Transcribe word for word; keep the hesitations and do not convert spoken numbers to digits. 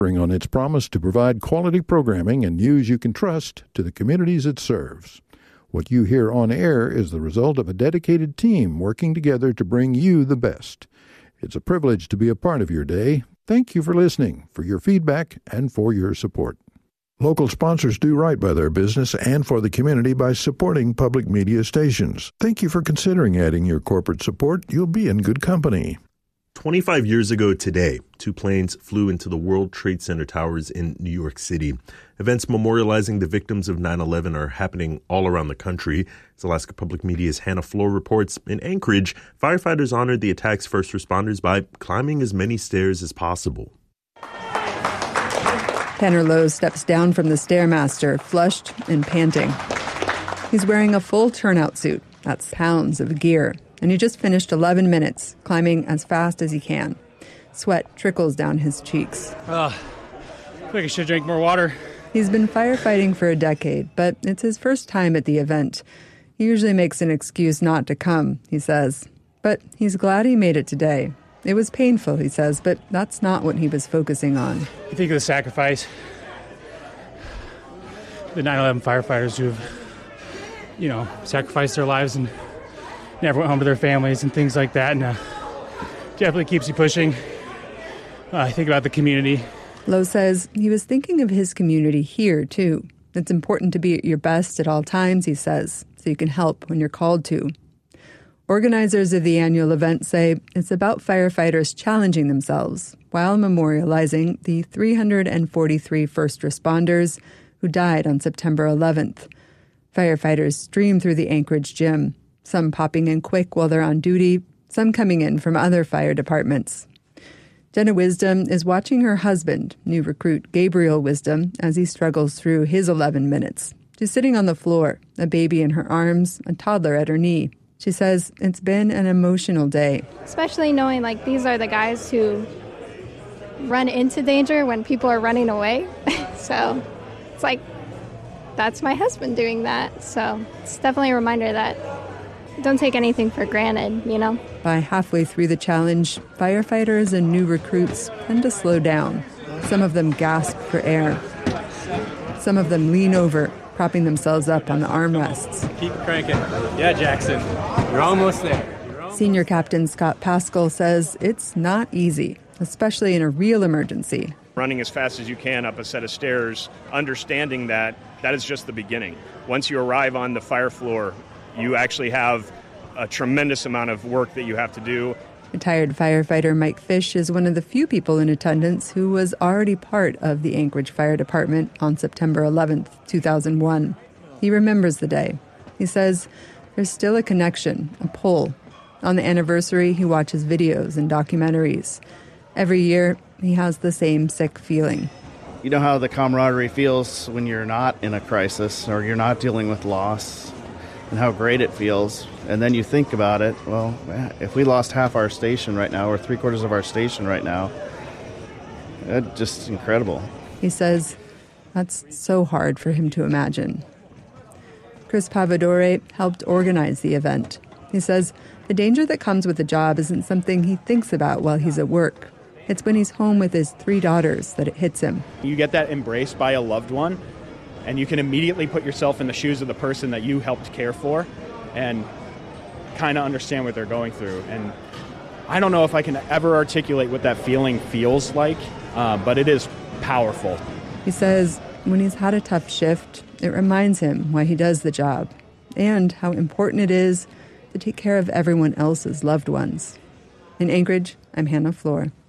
on its promise to provide quality programming and news you can trust to the communities it serves. What you hear on air is the result of a dedicated team working together to bring you the best. It's a privilege to be a part of your day. Thank you for listening, for your feedback, and for your support. Local sponsors do right by their business and for the community by supporting public media stations. Thank you for considering adding your corporate support. You'll be in good company. twenty-five years ago today, two planes flew into the World Trade Center towers in New York City. Events memorializing the victims of nine eleven are happening all around the country. As Alaska Public Media's Hannah Floor reports, in Anchorage, firefighters honored the attack's first responders by climbing as many stairs as possible. Tanner Lowe steps down from the Stairmaster, flushed and panting. He's wearing a full turnout suit. That's pounds of gear. And he just finished eleven minutes, climbing as fast as he can. Sweat trickles down his cheeks. Uh, I think I should drink more water. He's been firefighting for a decade, but it's his first time at the event. He usually makes an excuse not to come, he says. But he's glad he made it today. It was painful, he says, but that's not what he was focusing on. You think of the sacrifice. The nine eleven firefighters who have, you know, sacrificed their lives and never went home to their families and things like that. And uh, definitely keeps you pushing. Uh, I think about the community. Lowe says he was thinking of his community here, too. It's important to be at your best at all times, he says, so you can help when you're called to. Organizers of the annual event say it's about firefighters challenging themselves while memorializing the three hundred forty-three first responders who died on September eleventh. Firefighters stream through the Anchorage gym, some popping in quick while they're on duty, some coming in from other fire departments. Jenna Wisdom is watching her husband, new recruit Gabriel Wisdom, as he struggles through his eleven minutes. She's sitting on the floor, a baby in her arms, a toddler at her knee. She says it's been an emotional day. Especially knowing, like, these are the guys who run into danger when people are running away. So it's like, that's my husband doing that. So it's definitely a reminder that don't take anything for granted, you know? By halfway through the challenge, firefighters and new recruits tend to slow down. Some of them gasp for air. Some of them lean over, propping themselves up on the armrests. Keep cranking. Yeah, Jackson. You're almost there. You're almost Senior Captain Scott Pascal says it's not easy, especially in a real emergency. Running as fast as you can up a set of stairs, understanding that that is just the beginning. Once you arrive on the fire floor, you actually have a tremendous amount of work that you have to do. Retired firefighter Mike Fish is one of the few people in attendance who was already part of the Anchorage Fire Department on September eleventh, two thousand one. He remembers the day. He says there's still a connection, a pull. On the anniversary, he watches videos and documentaries. Every year, he has the same sick feeling. You know how the camaraderie feels when you're not in a crisis or you're not dealing with loss, and how great it feels. And then you think about it, well, if we lost half our station right now or three quarters of our station right now, that's just incredible. He says that's so hard for him to imagine. Chris Pavadore helped organize the event. He says the danger that comes with the job isn't something he thinks about while he's at work. It's when he's home with his three daughters that it hits him. You get that embrace by a loved one, and you can immediately put yourself in the shoes of the person that you helped care for and kind of understand what they're going through. And I don't know if I can ever articulate what that feeling feels like, uh, but it is powerful. He says when he's had a tough shift, it reminds him why he does the job and how important it is to take care of everyone else's loved ones. In Anchorage, I'm Hannah Floor.